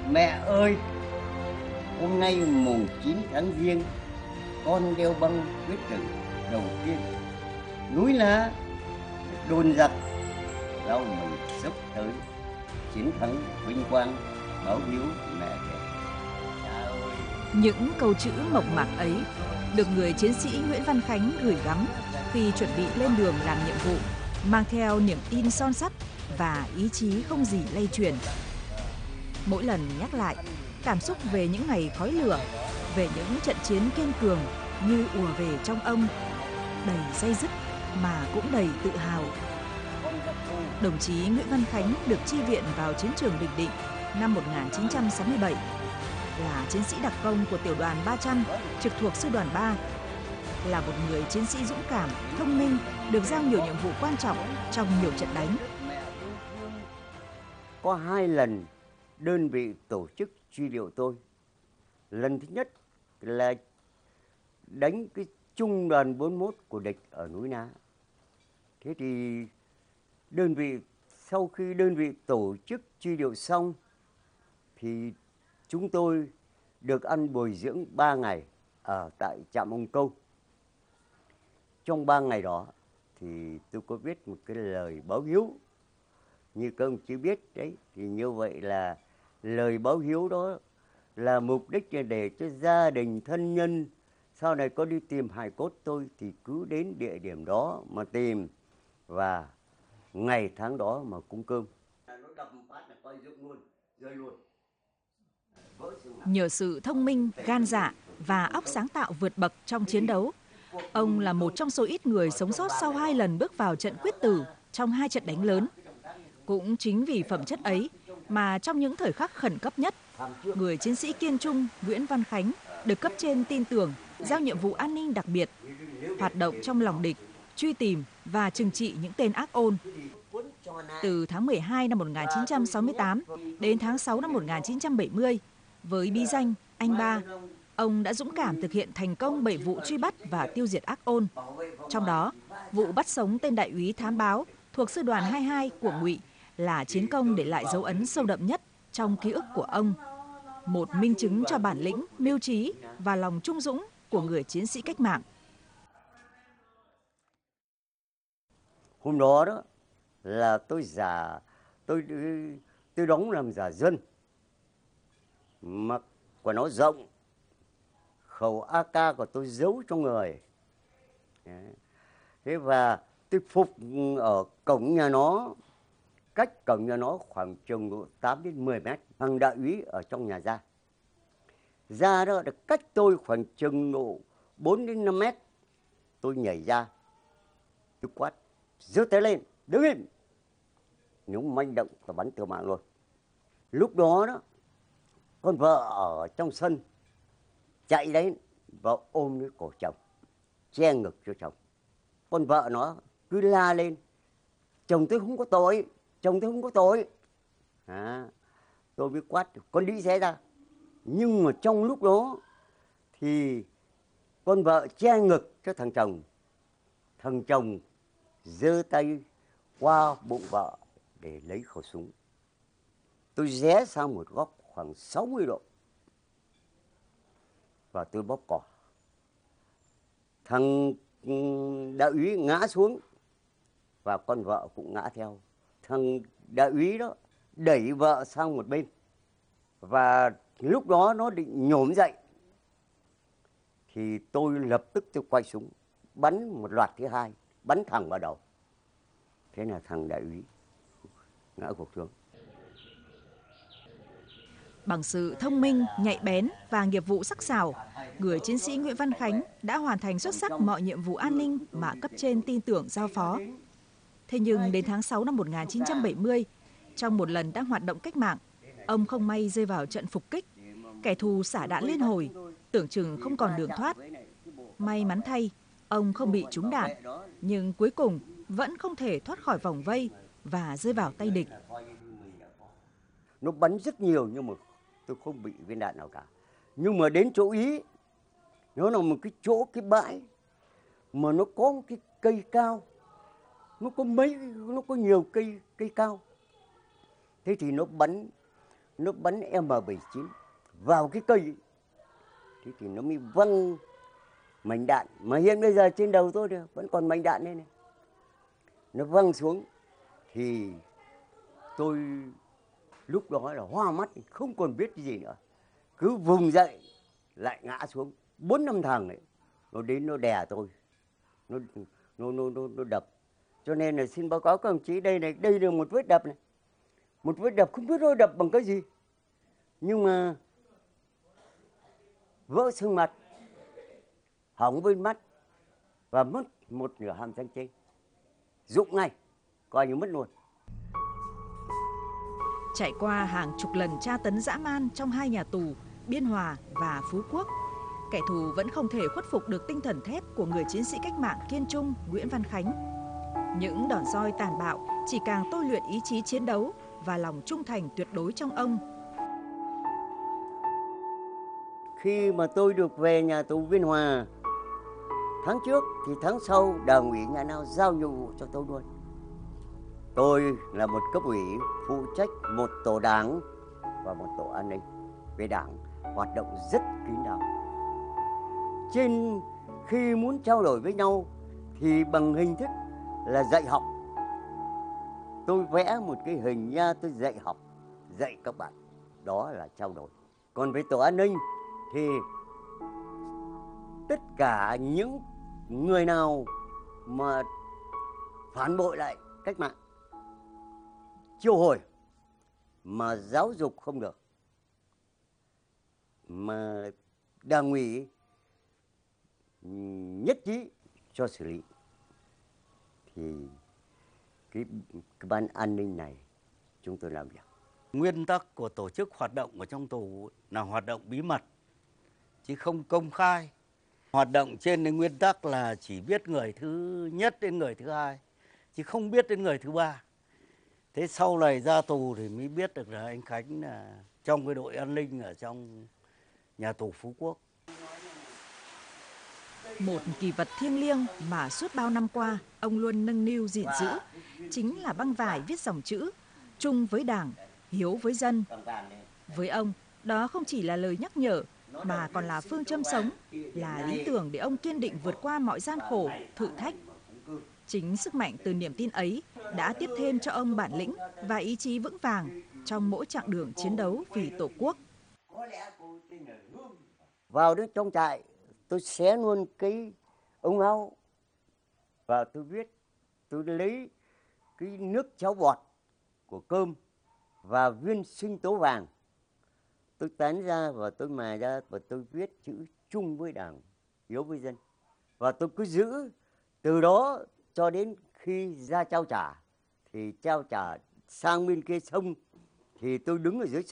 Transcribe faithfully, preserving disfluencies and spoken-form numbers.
Mẹ ơi, hôm nay mùng chín tháng Giêng, con đeo băng quyết tử đầu tiên. Núi lá đồn giặc, lao mình sắp tới chiến thắng vinh quang, báo hiếu mẹ đẻ. Cha ơi! Những câu chữ mộc mạc ấy được người chiến sĩ Nguyễn Văn Khánh gửi gắm khi chuẩn bị lên đường làm nhiệm vụ, mang theo niềm tin son sắt và ý chí không gì lay chuyển. Mỗi lần nhắc lại, cảm xúc về những ngày khói lửa, về những trận chiến kiên cường như ùa về trong ông, đầy day dứt mà cũng đầy tự hào. Đồng chí Nguyễn Văn Khánh được chi viện vào chiến trường Bình Định năm một nghìn chín trăm sáu mươi bảy, là chiến sĩ đặc công của tiểu đoàn ba trăm trực thuộc sư đoàn ba, là một người chiến sĩ dũng cảm, thông minh, được giao nhiều nhiệm vụ quan trọng trong nhiều trận đánh. Có hai lần đơn vị tổ chức truy điệu tôi. Lần thứ nhất là đánh cái trung đoàn bốn mốt của địch ở núi Ná. Thế thì đơn vị sau khi đơn vị tổ chức truy điệu xong thì chúng tôi được ăn bồi dưỡng ba ngày ở tại trạm Ông Câu. Trong ba ngày đó thì tôi có viết một cái lời báo hiếu. Như các ông chí biết đấy, thì như vậy là lời báo hiếu đó là mục đích là để cho gia đình thân nhân sau này có đi tìm hài cốt tôi thì cứ đến địa điểm đó mà tìm, và ngày tháng đó mà cúng cơm. Nhờ sự thông minh, gan dạ và óc sáng tạo vượt bậc trong chiến đấu, ông là một trong số ít người sống sót sau hai lần bước vào trận quyết tử trong hai trận đánh lớn. Cũng chính vì phẩm chất ấy mà trong những thời khắc khẩn cấp nhất, người chiến sĩ kiên trung Nguyễn Văn Khánh được cấp trên tin tưởng giao nhiệm vụ an ninh đặc biệt, hoạt động trong lòng địch, truy tìm và trừng trị những tên ác ôn. Từ tháng mười hai năm một nghìn chín trăm sáu mươi tám đến tháng sáu năm một nghìn chín trăm bảy mươi, với bí danh Anh Ba, ông đã dũng cảm thực hiện thành công bảy vụ truy bắt và tiêu diệt ác ôn. Trong đó, vụ bắt sống tên đại úy thám báo thuộc sư đoàn hai mươi hai của Ngụy là chiến công để lại dấu ấn sâu đậm nhất trong ký ức của ông. Một minh chứng cho bản lĩnh, mưu trí và lòng trung dũng của người chiến sĩ cách mạng. Hôm đó đó là tôi giả tôi tôi đóng làm giả dân, mặc quần áo rộng, khẩu a ca của tôi giấu trong người. Thế và tôi phục ở cổng nhà nó, cách cổng nhà nó khoảng chừng tám đến mười mét, thằng đại úy ở trong nhà ra. Ra đó được cách tôi khoảng chừng độ bốn đến năm mét. Tôi nhảy ra, tôi quát, giơ tay lên, đứng im. Nếu manh động và bắn tử mạng luôn. Lúc đó đó, con vợ ở trong sân chạy đến và ôm lấy cổ chồng, che ngực cho chồng. Con vợ nó cứ la lên, chồng tôi không có tội, chồng tôi không có tội. À, tôi mới quát, con đi xe ra. Nhưng mà trong lúc đó thì con vợ che ngực cho thằng chồng. Thằng chồng giơ tay qua bụng vợ để lấy khẩu súng. Tôi ré sang một góc khoảng sáu mươi độ và tôi bóp cò. Thằng đại úy ngã xuống và con vợ cũng ngã theo. Thằng đại úy đó đẩy vợ sang một bên và lúc đó nó định nhổm dậy thì tôi lập tức tôi quay súng bắn một loạt thứ hai, bắn thẳng vào đầu. Thế là thằng đại úy ngã gục xuống. Bằng sự thông minh, nhạy bén và nghiệp vụ sắc sảo, người chiến sĩ Nguyễn Văn Khánh đã hoàn thành xuất sắc mọi nhiệm vụ an ninh mà cấp trên tin tưởng giao phó. Thế nhưng đến tháng sáu năm một nghìn chín trăm bảy mươi, trong một lần đang hoạt động cách mạng, ông không may rơi vào trận phục kích. Kẻ thù xả đạn liên hồi, tưởng chừng không còn đường thoát. May mắn thay, ông không bị trúng đạn, nhưng cuối cùng vẫn không thể thoát khỏi vòng vây và rơi vào tay địch. Nó bắn rất nhiều nhưng mà tôi không bị viên đạn nào cả. Nhưng mà đến chỗ Ý, nó là một cái chỗ, cái bãi mà nó có một cái cây cao. Nó có mấy, nó có nhiều cây cây cao. Thế thì nó bắn nó bắn M bảy chín vào cái cây ấy. Thế thì nó mới văng mảnh đạn, mà hiện bây giờ trên đầu tôi đều vẫn còn mảnh đạn đây này. Nó văng xuống thì tôi lúc đó là hoa mắt, không còn biết cái gì nữa. Cứ vùng dậy lại ngã xuống. Bốn năm thằng ấy, nó đến nó đè tôi, nó nó nó nó, nó đập. Cho nên là xin báo cáo các đồng chí, đây này, đây là một vết đập này, một vết đập không biết nó đập bằng cái gì, nhưng mà vỡ xương mặt, hỏng bên mắt và mất một nửa hàm răng trên, rụng ngay, coi như mất luôn. Trải qua hàng chục lần tra tấn dã man trong hai nhà tù Biên Hòa và Phú Quốc, kẻ thù vẫn không thể khuất phục được tinh thần thép của người chiến sĩ cách mạng kiên trung Nguyễn Văn Khánh. Những đòn roi tàn bạo chỉ càng tôi luyện ý chí chiến đấu và lòng trung thành tuyệt đối trong ông. Khi mà tôi được về nhà tù Biên Hòa tháng trước thì tháng sau Đảng ủy nhà nào giao nhiệm vụ cho tôi luôn. Tôi là một cấp ủy phụ trách một tổ đảng và một tổ an ninh. Về đảng hoạt động rất kín đáo. Trên khi muốn trao đổi với nhau thì bằng hình thức là dạy học. Tôi vẽ một cái hình nha, tôi dạy học, dạy các bạn. Đó là trao đổi. Còn với tổ an ninh thì tất cả những người nào mà phản bội lại cách mạng, chiêu hồi mà giáo dục không được, mà Đảng ủy nhất trí cho xử lý, thì cái, cái ban an ninh này chúng tôi làm việc. Nguyên tắc của tổ chức hoạt động ở trong tù là hoạt động bí mật, chứ không công khai. Hoạt động trên cái nguyên tắc là chỉ biết người thứ nhất đến người thứ hai, chứ không biết đến người thứ ba. Thế sau này ra tù thì mới biết được là anh Khánh là trong cái đội an ninh ở trong nhà tù Phú Quốc. Một kỳ vật thiêng liêng mà suốt bao năm qua ông luôn nâng niu gìn giữ chính là băng vải viết dòng chữ chung với Đảng, hiếu với dân. Với ông, đó không chỉ là lời nhắc nhở mà còn là phương châm sống, là lý tưởng để ông kiên định vượt qua mọi gian khổ, thử thách. Chính sức mạnh từ niềm tin ấy đã tiếp thêm cho ông bản lĩnh và ý chí vững vàng trong mỗi chặng đường chiến đấu vì Tổ quốc. Vào đến trong trại, tôi xé luôn cái ống áo và tôi viết, tôi lấy cái nước cháo bọt của cơm và viên sinh tố vàng. Tôi tán ra và tôi mài ra và tôi viết chữ chung với Đảng, hiếu với dân. Và tôi cứ giữ từ đó cho đến khi ra trao trả, thì trao trả sang bên kia sông thì tôi đứng ở dưới sông.